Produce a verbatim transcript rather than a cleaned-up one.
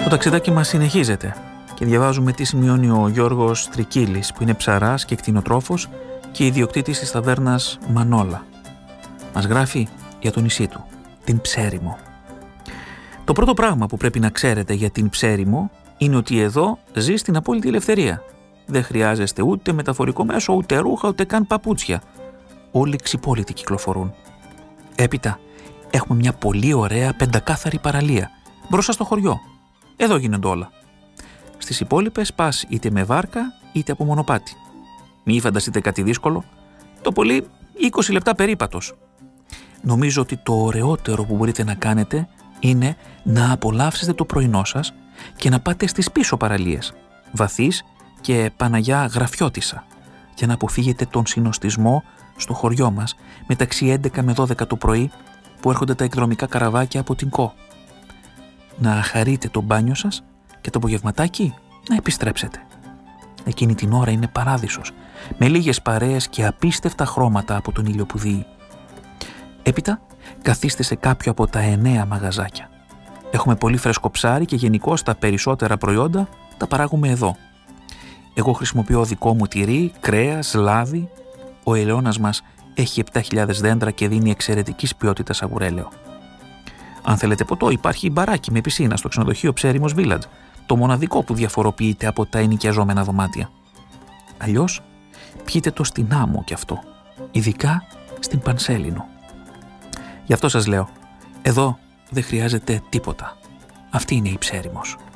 Το ταξιδάκι μας συνεχίζεται και διαβάζουμε τι σημειώνει ο Γιώργος Τρικίλης, που είναι ψαράς και κτηνοτρόφος και ιδιοκτήτης της ταβέρνας Μανόλα. Μας γράφει για το νησί του, την Ψέριμο. Το πρώτο πράγμα που πρέπει να ξέρετε για την Ψέριμο είναι ότι εδώ ζει στην απόλυτη ελευθερία. Δεν χρειάζεστε ούτε μεταφορικό μέσο, ούτε ρούχα, ούτε καν παπούτσια. Όλοι ξυπόλοιτοι κυκλοφορούν. Έπειτα έχουμε μια πολύ ωραία πεντακάθαρη παραλία μπροστά στο χωριό. Εδώ γίνονται όλα. Στις υπόλοιπες πας είτε με βάρκα είτε από μονοπάτι. Μη φανταστείτε κάτι δύσκολο. Το πολύ είκοσι λεπτά περίπατος. Νομίζω ότι το ωραιότερο που μπορείτε να κάνετε είναι να απολαύσετε το πρωινό σας και να πάτε στις πίσω παραλίες, Βαθής και Παναγιά Γραφιώτισσα, για να αποφύγετε τον συνοστισμό στο χωριό μας μεταξύ έντεκα με δώδεκα το πρωί που έρχονται τα εκδρομικά καραβάκια από την Κο. Να χαρείτε το μπάνιο σας και το απογευματάκι να επιστρέψετε. Εκείνη την ώρα είναι παράδεισος, με λίγες παρέες και απίστευτα χρώματα από τον ήλιο που δείει. Έπειτα καθίστε σε κάποιο από τα εννέα μαγαζάκια. Έχουμε πολύ φρέσκο ψάρι και γενικώς τα περισσότερα προϊόντα τα παράγουμε εδώ. Εγώ χρησιμοποιώ δικό μου τυρί, κρέας, λάδι. Ο ελαιώνας μας έχει επτά χιλιάδες δέντρα και δίνει εξαιρετικής ποιότητας αγουρέλαιο. Αν θέλετε ποτό, υπάρχει μπαράκι με πισίνα στο ξενοδοχείο Ψέριμος Village, το μοναδικό που διαφοροποιείται από τα ενοικιαζόμενα δωμάτια. Αλλιώς, πιείτε το στην άμμο κι αυτό, ειδικά στην Πανσέλινο. Γι' αυτό σας λέω, εδώ δεν χρειάζεται τίποτα. Αυτή είναι η Ψέριμος.